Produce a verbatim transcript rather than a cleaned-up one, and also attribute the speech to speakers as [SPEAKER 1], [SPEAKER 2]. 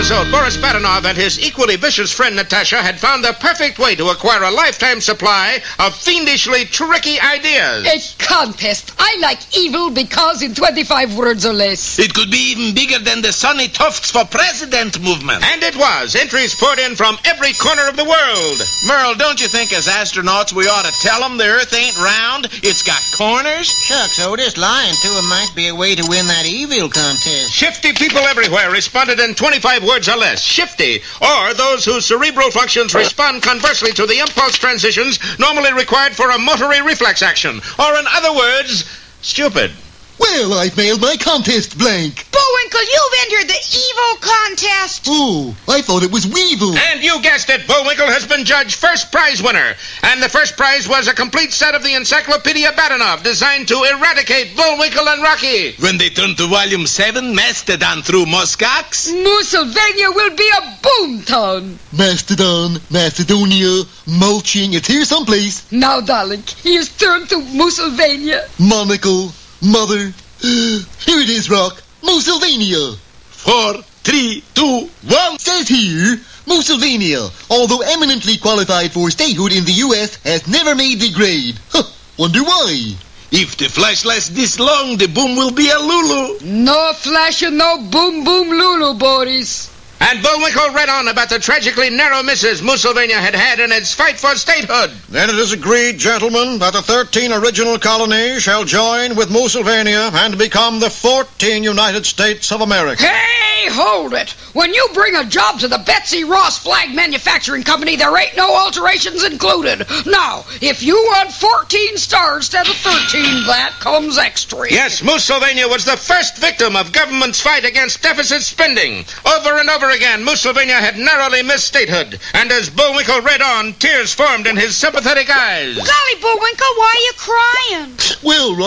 [SPEAKER 1] episode, Boris Badenov and his equally vicious friend Natasha had found the perfect way to acquire a lifetime supply of fiendishly tricky ideas.
[SPEAKER 2] A contest. I like evil because in twenty-five words or less.
[SPEAKER 3] It could be even bigger than the Sonny Tufts for President movement.
[SPEAKER 1] And it was. Entries poured in from every corner of the world.
[SPEAKER 3] Merle, don't you think as astronauts we ought to tell them the Earth ain't round? It's got corners?
[SPEAKER 4] Shucks, Otis, lying to him might be a way to win that evil contest.
[SPEAKER 1] Shifty people everywhere responded in twenty-five words or less. Shifty, or those whose cerebral functions respond conversely to the impulse transitions normally required for a motory reflex action. Or in other words, stupid.
[SPEAKER 5] Well, I've mailed my contest blank.
[SPEAKER 6] Bullwinkle, you've entered the evil contest.
[SPEAKER 5] Oh, I thought it was Weevil.
[SPEAKER 1] And you guessed it, Bullwinkle has been judged first prize winner. And the first prize was a complete set of the Encyclopedia Badenov, designed to eradicate Bullwinkle and Rocky.
[SPEAKER 3] When they turn to Volume seven, Mastodon through Muskox?
[SPEAKER 2] Musylvania will be a boomtown.
[SPEAKER 5] Mastodon, Macedonia, mulching, it's here someplace.
[SPEAKER 2] Now, darling, he has turned to Musylvania.
[SPEAKER 5] Monocle, mother. Here it is, Rock. Musylvania.
[SPEAKER 3] Four, three, two, one.
[SPEAKER 5] Says here, Musylvania, although eminently qualified for statehood in the U S, has never made the grade. Huh, wonder why.
[SPEAKER 3] If the flash lasts this long, the boom will be a Lulu.
[SPEAKER 2] No flash and no boom boom Lulu, Boris.
[SPEAKER 1] And Bullwinkle read on about the tragically narrow misses Musylvania had had in its fight for statehood.
[SPEAKER 7] Then it is agreed, gentlemen, that the thirteen original colonies shall join with Musylvania and become the fourteen United States of America.
[SPEAKER 2] Hey, hold it. When you bring a job to the Betsy Ross Flag Manufacturing Company, there ain't no alterations included. Now, if you want fourteen stars instead of thirteen, that comes extra.
[SPEAKER 1] Yes, Musylvania was the first victim of government's fight against deficit spending. Over and over again, Musylvania had narrowly missed statehood. And as Bullwinkle read on, tears formed in his sympathetic eyes.
[SPEAKER 6] Golly, Bullwinkle, why are you crying?
[SPEAKER 5] Well,